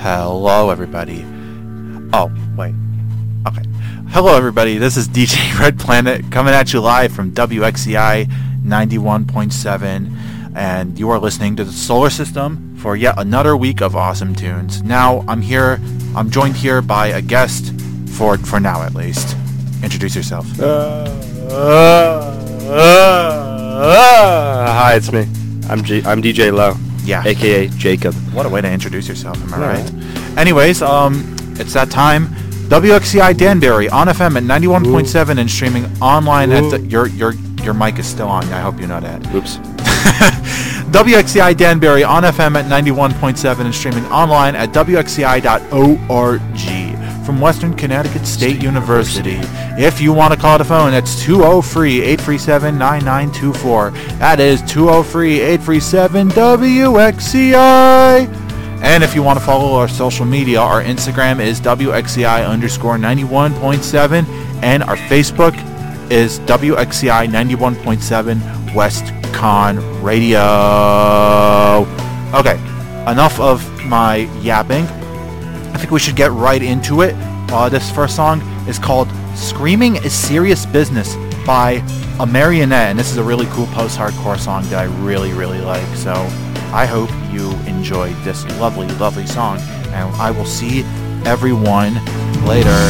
Hello, everybody. Oh, wait. Okay. Hello, everybody. This is DJ Red Planet coming at you live from WXCI 91.7, and you are listening to the Solar System for yet another week of awesome tunes. Now, I'm joined here by a guest for now, at least. Introduce yourself. Hi, it's me. I'm DJ Low. Yeah. AKA Jacob. What a way to introduce yourself, am I right? Anyways, it's that time. WXCI Danbury on FM at 91.7 and streaming online at your mic is still on. I hope you know that. Oops. WXCI Danbury on FM at 91.7 and streaming online at WXCI.org from Western Connecticut State University. If you want to call the phone, it's 203-837-9924. That is 203-837-WXCI. And if you want to follow our social media, our Instagram is WXCI_91.7 and our Facebook is WXCI 91.7 WestCon Radio. Okay, enough of my yapping. I think we should get right into it. This first song is called Screaming is Serious Business by A Marionette, and this is a really cool post-hardcore song that I really, really like. So I hope you enjoyed this lovely, lovely song, and I will see everyone later.